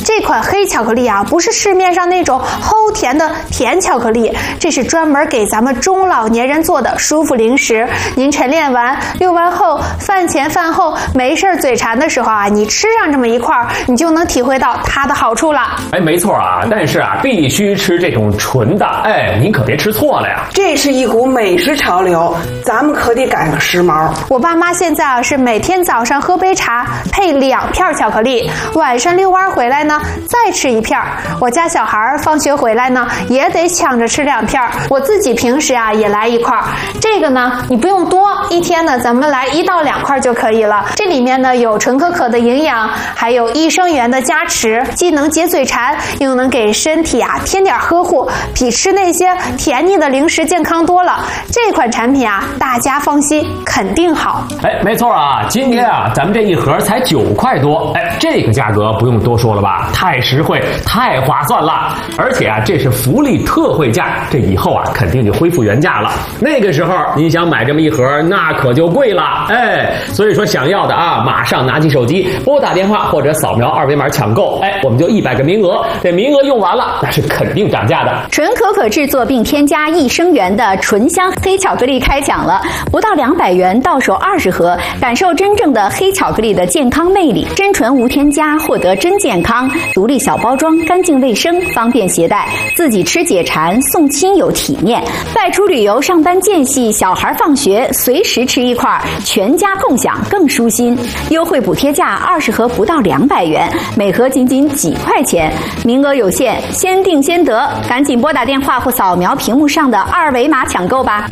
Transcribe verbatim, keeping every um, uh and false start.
这款黑巧克力啊，不是市面上那种齁甜的甜巧克力，这是专门给咱们中老年人做的舒服零食。您晨练完、遛完后、饭前饭后没事嘴馋的时候啊，你吃上这么一块，你就能体会到它的好处了。 哎，没错啊，但是啊，必须吃这种纯的，哎，您可别吃错了呀。 这是一股美食潮流，咱们可得赶个时髦。 我爸妈现在啊是每天早上喝杯茶，配两片巧克力，晚上遛弯回来呢再吃一片。我家小孩放学回来呢也得抢着吃两片，我自己平时啊也来一块。这个呢你不用多，一天呢咱们来一到两块就可以了。这里面呢有纯可可的营养，还有益生元的加持，既能解嘴馋，又能给身体啊添点呵护，比吃那些甜腻的零食健康多了。这款产品啊大家放心，肯定好。 哎，没错啊，今天啊咱们这一盒才九块多，哎，这个价格不用多说了吧，太实惠，太划算了。而且啊这是福利特惠价，这以后啊肯定就恢复原价了。那个时候你想买这么一盒，那可就贵了。哎，所以说想要的啊，马上拿起手机拨打电话或者扫描二维码抢购，哎，我们就一百个名额，这名额用完了，那是肯定涨价的。 纯可可制作并添加益生元的醇香黑巧克力开抢了，不到两百元到手二十盒，感受真正的黑巧克力的健康魅力。真纯无添加，获得真健康，独立小包装，干净卫生，方便携带，自己吃解馋，送亲友体面。外出旅游、上班间隙，小孩放学随时吃一块，全家共享更舒心。优惠补贴价二十盒不到两百元，每盒仅仅几块钱，名额有限，先订先得，赶紧拨打电话或扫描屏幕上的二维码抢购吧。